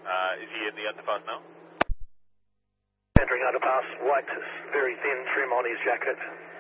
Is he in the underpass now? Entering underpass, white, very thin trim on his jacket.